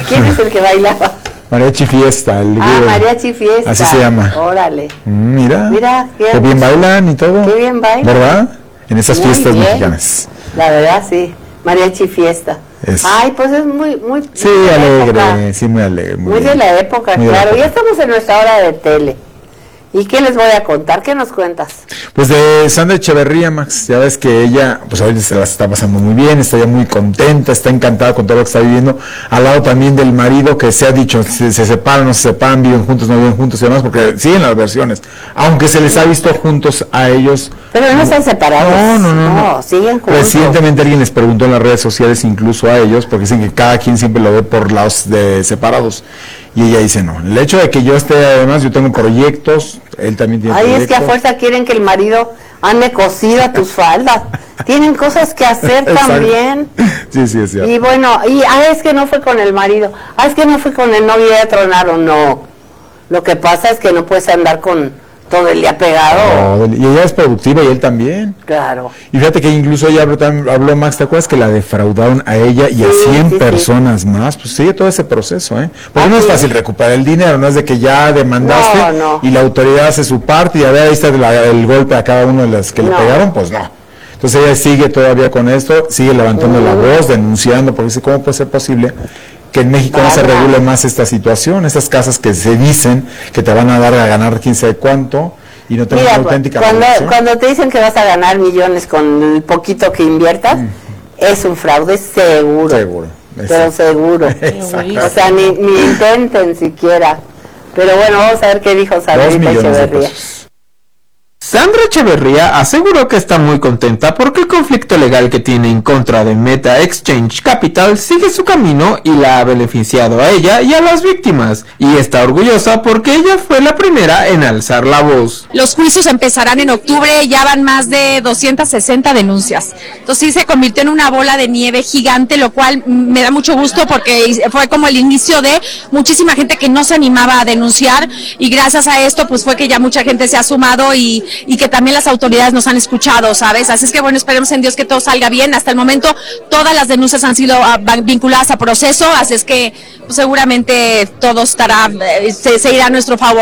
¿Quién es el que bailaba? Mariachi Fiesta. Mariachi Fiesta. Así se llama. Órale. Mira, qué bien bailan y todo. Qué bien bailan. ¿Verdad? En esas muy fiestas bien. mexicanas. La verdad, sí. Mariachi Fiesta. Ay, pues es muy sí, alegre, época. Sí, muy alegre. Muy de la época, muy claro. Ya estamos en nuestra hora de tele. ¿Y qué les voy a contar? ¿Qué nos cuentas? Pues de Sandra Echeverría, Max, ya ves que ella, pues ahorita se la está pasando muy bien, está ya muy contenta, está encantada con todo lo que está viviendo, al lado también del marido que se ha dicho, se separan, no se separan, viven juntos, no viven juntos y demás, porque siguen las versiones, aunque se les ha visto juntos a ellos. Pero no están separados. No, siguen juntos. Recientemente alguien les preguntó en las redes sociales, incluso a ellos, porque dicen que cada quien siempre lo ve por lados de separados. Y ella dice, no, el hecho de que yo esté, además, yo tengo proyectos, él también tiene proyectos. Es que a fuerza quieren que el marido ande cosida tus faldas. Tienen cosas que hacer también. Sí, es cierto. Y bueno, es que no fue con el marido, es que no fue con el novio, ya tronaron, no. Lo que pasa es que no puedes andar con todo el día pegado. Y ella es productiva y él también. Claro. Y fíjate que incluso ella habló Max, ¿te acuerdas que la defraudaron a ella y a 100 personas más? Pues sigue todo ese proceso, Porque no es fácil recuperar el dinero, no es de que ya demandaste y la autoridad hace su parte y a ver, ahí está el golpe a cada uno de las que le pegaron, pues no. Entonces ella sigue todavía con esto, sigue levantando la voz, denunciando, porque dice, ¿cómo puede ser posible que en México no se regule más esta situación, estas casas que se dicen que te van a dar a ganar quién sabe cuánto y no tengan una auténtica cuando te dicen que vas a ganar millones con el poquito que inviertas, es un fraude seguro. Pero seguro. O sea, ni intenten siquiera. Pero bueno, vamos a ver qué dijo Sandrita Echeverría. Sandra Echeverría aseguró que está muy contenta porque el conflicto legal que tiene en contra de Meta Exchange Capital sigue su camino y la ha beneficiado a ella y a las víctimas, y está orgullosa porque ella fue la primera en alzar la voz. Los juicios empezarán en octubre, ya van más de 260 denuncias, entonces sí se convirtió en una bola de nieve gigante, lo cual me da mucho gusto porque fue como el inicio de muchísima gente que no se animaba a denunciar, y gracias a esto pues fue que ya mucha gente se ha sumado y que también las autoridades nos han escuchado, ¿sabes? Así es que bueno, esperemos en Dios que todo salga bien. Hasta el momento todas las denuncias han sido vinculadas a proceso, así es que pues, seguramente todo estará, se irá a nuestro favor.